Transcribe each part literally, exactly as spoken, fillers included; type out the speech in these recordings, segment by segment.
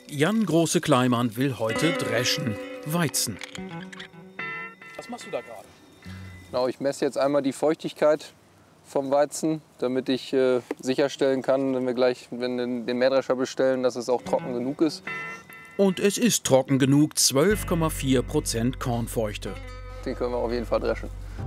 Jan Große-Kleimann will heute dreschen. Weizen. Was machst du da gerade? Genau, ich messe jetzt einmal die Feuchtigkeit vom Weizen, damit ich äh, sicherstellen kann, wenn wir gleich wenn wir den Mähdrescher bestellen, dass es auch trocken genug ist. Und es ist trocken genug, zwölf Komma vier Prozent Kornfeuchte. Den können wir auf jeden Fall dreschen.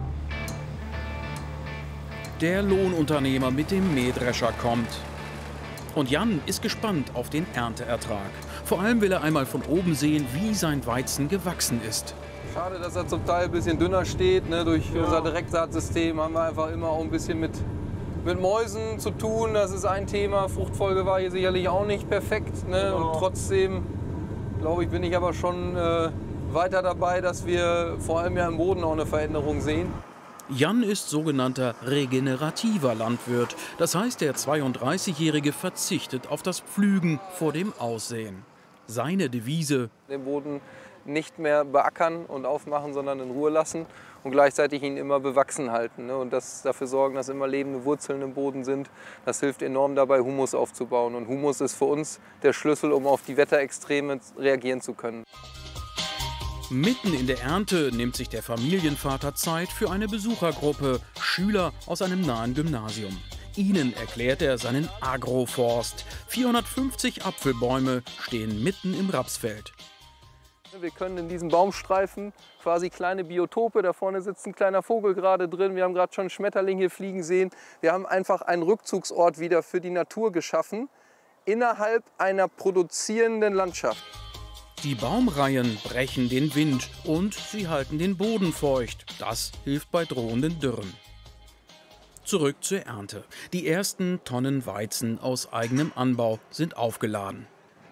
Der Lohnunternehmer mit dem Mähdrescher kommt. Und Jan ist gespannt auf den Ernteertrag. Vor allem will er einmal von oben sehen, wie sein Weizen gewachsen ist. Schade, dass er zum Teil ein bisschen dünner steht. Ne? Durch ja. unser Direktsaatsystem haben wir einfach immer auch ein bisschen mit, mit Mäusen zu tun. Das ist ein Thema. Fruchtfolge war hier sicherlich auch nicht perfekt. Ne? Genau. Und trotzdem, glaube ich, bin ich aber schon äh, weiter dabei, dass wir vor allem ja im Boden auch eine Veränderung sehen. Jan ist sogenannter regenerativer Landwirt. Das heißt, der zweiunddreißigjährige verzichtet auf das Pflügen vor dem Aussehen. Seine Devise: den Boden nicht mehr beackern und aufmachen, sondern in Ruhe lassen und gleichzeitig ihn immer bewachsen halten. Ne? Und das dafür sorgen, dass immer lebende Wurzeln im Boden sind. Das hilft enorm dabei, Humus aufzubauen. Und Humus ist für uns der Schlüssel, um auf die Wetterextreme reagieren zu können. Mitten in der Ernte nimmt sich der Familienvater Zeit für eine Besuchergruppe, Schüler aus einem nahen Gymnasium. Ihnen erklärt er seinen Agroforst. vierhundertfünfzig Apfelbäume stehen mitten im Rapsfeld. Wir können in diesen Baumstreifen quasi kleine Biotope, da vorne sitzt ein kleiner Vogel gerade drin, wir haben gerade schon einen Schmetterling hier fliegen sehen. Wir haben einfach einen Rückzugsort wieder für die Natur geschaffen, innerhalb einer produzierenden Landschaft. Die Baumreihen brechen den Wind und sie halten den Boden feucht. Das hilft bei drohenden Dürren. Zurück zur Ernte. Die ersten Tonnen Weizen aus eigenem Anbau sind aufgeladen.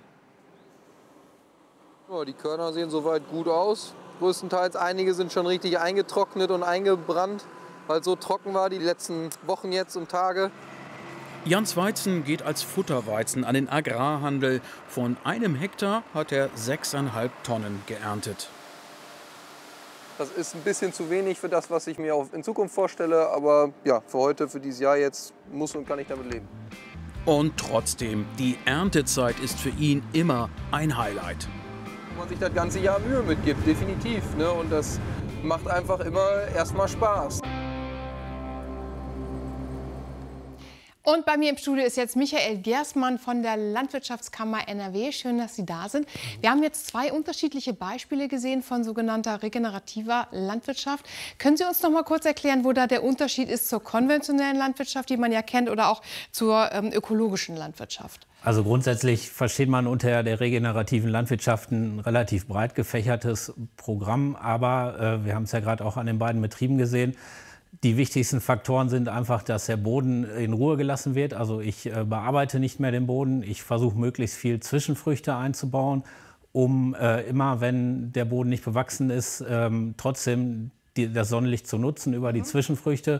Oh, die Körner sehen soweit gut aus. Größtenteils, einige sind schon richtig eingetrocknet und eingebrannt, weil es so trocken war die letzten Wochen jetzt und Tage. Jans Weizen geht als Futterweizen an den Agrarhandel. Von einem Hektar hat er sechseinhalb Tonnen geerntet. Das ist ein bisschen zu wenig für das, was ich mir auch in Zukunft vorstelle. Aber ja, für heute, für dieses Jahr jetzt muss und kann ich damit leben. Und trotzdem, die Erntezeit ist für ihn immer ein Highlight. Wenn man sich das ganze Jahr Mühe mitgibt, definitiv. Ne? Und das macht einfach immer erstmal Spaß. Und bei mir im Studio ist jetzt Michael Gersmann von der Landwirtschaftskammer N R W. Schön, dass Sie da sind. Wir haben jetzt zwei unterschiedliche Beispiele gesehen von sogenannter regenerativer Landwirtschaft. Können Sie uns noch mal kurz erklären, wo da der Unterschied ist zur konventionellen Landwirtschaft, die man ja kennt, oder auch zur ähm, ökologischen Landwirtschaft? Also grundsätzlich versteht man unter der regenerativen Landwirtschaft ein relativ breit gefächertes Programm. Aber äh, wir haben es ja gerade auch an den beiden Betrieben gesehen. Die wichtigsten Faktoren sind einfach, dass der Boden in Ruhe gelassen wird. Also ich äh, bearbeite nicht mehr den Boden. Ich versuche möglichst viel Zwischenfrüchte einzubauen, um äh, immer, wenn der Boden nicht bewachsen ist, ähm, trotzdem die, das Sonnenlicht zu nutzen über die mhm. Zwischenfrüchte.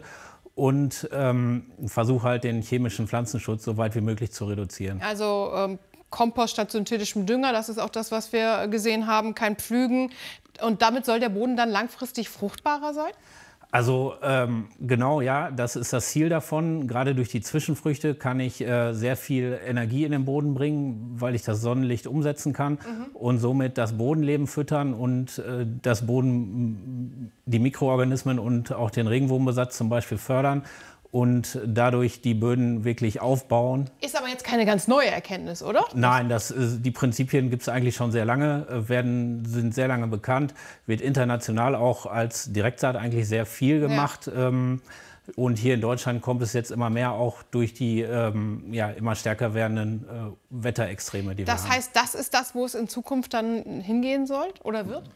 Und ähm, versuche halt den chemischen Pflanzenschutz so weit wie möglich zu reduzieren. Also ähm, Kompost statt synthetischem Dünger, das ist auch das, was wir gesehen haben, kein Pflügen. Und damit soll der Boden dann langfristig fruchtbarer sein? Also ähm, genau, ja, das ist das Ziel davon. Gerade durch die Zwischenfrüchte kann ich äh, sehr viel Energie in den Boden bringen, weil ich das Sonnenlicht umsetzen kann mhm. und somit das Bodenleben füttern und äh, das Boden, die Mikroorganismen und auch den Regenwurmbesatz zum Beispiel fördern und dadurch die Böden wirklich aufbauen. Ist aber jetzt keine ganz neue Erkenntnis, oder? Nein, das ist, die Prinzipien gibt es eigentlich schon sehr lange, werden, sind sehr lange bekannt, wird international auch als Direktsaat eigentlich sehr viel gemacht. Ja. Ähm, und hier in Deutschland kommt es jetzt immer mehr auch durch die ähm, ja, immer stärker werdenden äh, Wetterextreme, die wir haben. Das heißt, das ist das, wo es in Zukunft dann hingehen soll oder wird?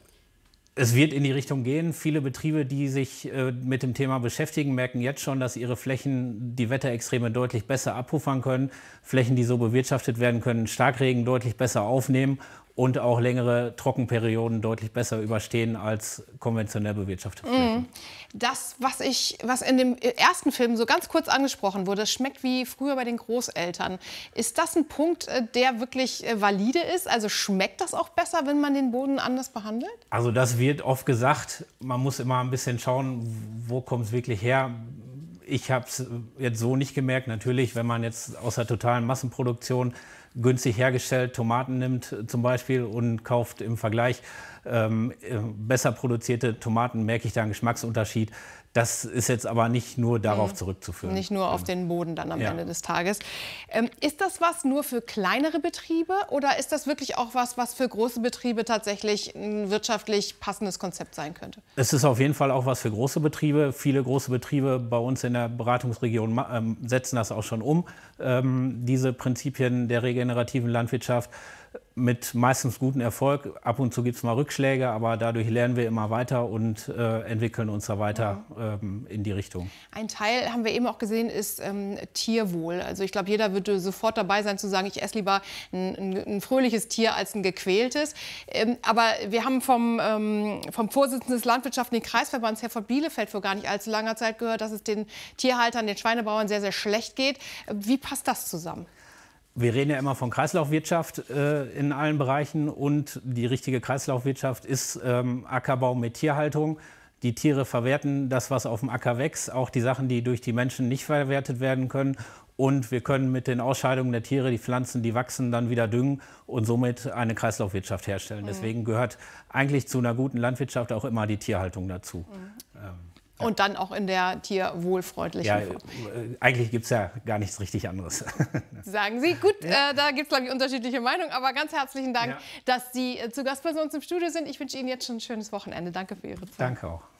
Es wird in die Richtung gehen. Viele Betriebe, die sich äh, mit dem Thema beschäftigen, merken jetzt schon, dass ihre Flächen die Wetterextreme deutlich besser abpuffern können. Flächen, die so bewirtschaftet werden können, Starkregen deutlich besser aufnehmen und auch längere Trockenperioden deutlich besser überstehen als konventionell bewirtschaftete Flächen. Das, was, ich, was in dem ersten Film so ganz kurz angesprochen wurde, das schmeckt wie früher bei den Großeltern. Ist das ein Punkt, der wirklich valide ist? Also schmeckt das auch besser, wenn man den Boden anders behandelt? Also das wird oft gesagt. Man muss immer ein bisschen schauen, wo kommt es wirklich her. Ich habe es jetzt so nicht gemerkt. Natürlich, wenn man jetzt aus der totalen Massenproduktion günstig hergestellt Tomaten nimmt zum Beispiel und kauft im Vergleich ähm, besser produzierte Tomaten, merke ich da einen Geschmacksunterschied. Das ist jetzt aber nicht nur darauf zurückzuführen. Nicht nur auf den Boden dann am Ja. Ende des Tages. Ähm, ist das was nur für kleinere Betriebe oder ist das wirklich auch was, was für große Betriebe tatsächlich ein wirtschaftlich passendes Konzept sein könnte? Es ist auf jeden Fall auch was für große Betriebe. Viele große Betriebe bei uns in der Beratungsregion ma- ähm, setzen das auch schon um, ähm, diese Prinzipien der regenerativen Landwirtschaft. Mit meistens gutem Erfolg. Ab und zu gibt es mal Rückschläge, aber dadurch lernen wir immer weiter und äh, entwickeln uns da weiter ähm, in die Richtung. Ein Teil, haben wir eben auch gesehen, ist ähm, Tierwohl. Also ich glaube, jeder würde sofort dabei sein zu sagen, ich esse lieber ein, ein, ein fröhliches Tier als ein gequältes. Ähm, aber wir haben vom, ähm, vom Vorsitzenden des Landwirtschaftlichen Kreisverbands, Herr von Bielefeld, vor gar nicht allzu langer Zeit gehört, dass es den Tierhaltern, den Schweinebauern sehr, sehr schlecht geht. Wie passt das zusammen? Wir reden ja immer von Kreislaufwirtschaft äh, in allen Bereichen und die richtige Kreislaufwirtschaft ist ähm, Ackerbau mit Tierhaltung. Die Tiere verwerten das, was auf dem Acker wächst, auch die Sachen, die durch die Menschen nicht verwertet werden können. Und wir können mit den Ausscheidungen der Tiere die Pflanzen, die wachsen, dann wieder düngen und somit eine Kreislaufwirtschaft herstellen. Mhm. Deswegen gehört eigentlich zu einer guten Landwirtschaft auch immer die Tierhaltung dazu. Mhm. Ähm, Und dann auch in der tierwohlfreundlichen Ja, Form. äh, eigentlich gibt es ja gar nichts richtig anderes. Sagen Sie. Gut, ja. äh, da gibt es, glaube ich, unterschiedliche Meinungen. Aber ganz herzlichen Dank, ja. dass Sie äh, zu Gast bei uns im Studio sind. Ich wünsche Ihnen jetzt schon ein schönes Wochenende. Danke für Ihre Zeit. Danke auch.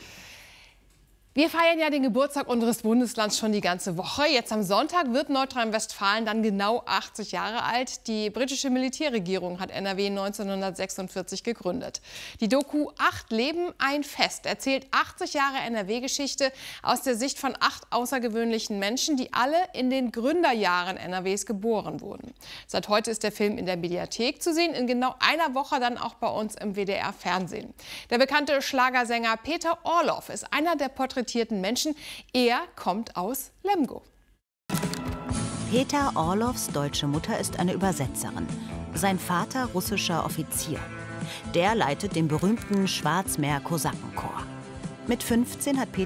Wir feiern ja den Geburtstag unseres Bundeslands schon die ganze Woche. Jetzt am Sonntag wird Nordrhein-Westfalen dann genau achtzig Jahre alt. Die britische Militärregierung hat N R W neunzehnhundertsechsundvierzig gegründet. Die Doku Acht Leben, ein Fest erzählt achtzig Jahre N R W-Geschichte aus der Sicht von acht außergewöhnlichen Menschen, die alle in den Gründerjahren N R Ws geboren wurden. Seit heute ist der Film in der Mediathek zu sehen, in genau einer Woche dann auch bei uns im W D R-Fernsehen. Der bekannte Schlagersänger Peter Orloff ist einer der porträtierten Menschen. Er kommt aus Lemgo. Peter Orloffs deutsche Mutter ist eine Übersetzerin. Sein Vater russischer Offizier. Der leitet den berühmten Schwarzmeer-Kosakenchor. Mit fünfzehn hat Peter